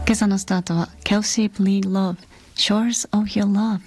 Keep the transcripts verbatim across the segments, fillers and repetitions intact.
今朝のスタートは Kelsey Plea Love Shores of Your Love。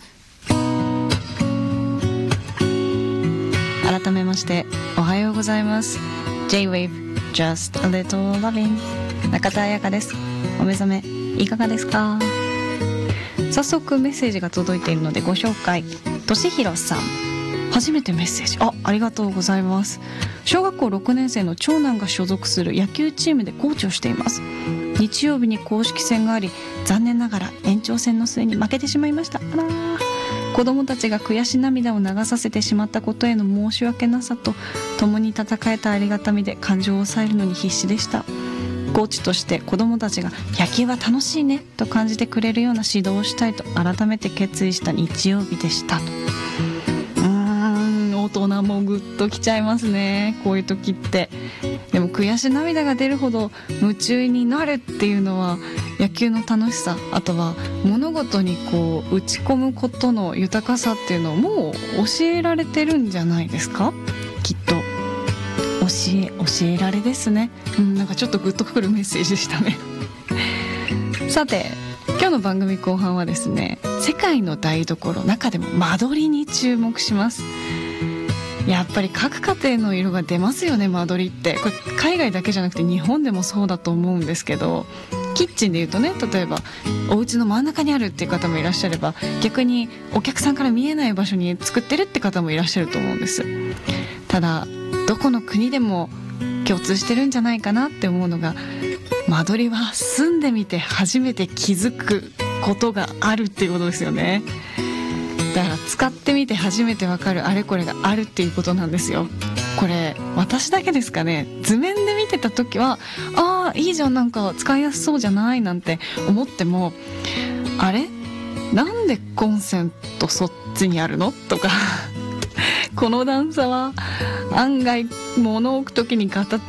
改めましておはようございます。 J-Wave Just a Little Loving 中田彩香です。お目覚めいかがですか？早速メッセージが届いているのでご紹介。としひろさん、初めてメッセージ あ, ありがとうございます。小学校ろくねん生の長男が所属する野球チームでコーチをしています。日曜日に公式戦があり、残念ながら延長戦の末に負けてしまいました。あらー、子供たちが悔し涙を流させてしまったことへの申し訳なさと、共に戦えたありがたみで感情を抑えるのに必死でした。コーチとして子供たちが野球は楽しいねと感じてくれるような指導をしたいと改めて決意した日曜日でしたと。うーん、大人もグッときちゃいますね、こういう時って。でも悔し涙が出るほど夢中になるっていうのは野球の楽しさ、あとは物事にこう打ち込むことの豊かさっていうのをもう教えられてるんじゃないですか、きっと。教え教えられですね、うん、なんかちょっとグッとくるメッセージでしたねさて今日の番組後半はですね、世界の台所、中でも間取りに注目します。やっぱり各家庭の色が出ますよね、間取りって。これ海外だけじゃなくて日本でもそうだと思うんですけど、キッチンでいうとね、例えばお家の真ん中にあるっていう方もいらっしゃれば、逆にお客さんから見えない場所に作ってるって方もいらっしゃると思うんです。ただどこの国でも共通してるんじゃないかなって思うのが、間取りは住んでみて初めて気づくことがあるっていうことですよね。だから使ってみて初めてわかるあれこれがあるっていうことなんですよ。これ私だけですかね。図面で見てた時はああいいじゃん、なんか使いやすそうじゃないなんて思っても、あれなんでコンセントそっちにあるのとかこの段差は案外物を置く時にガタつ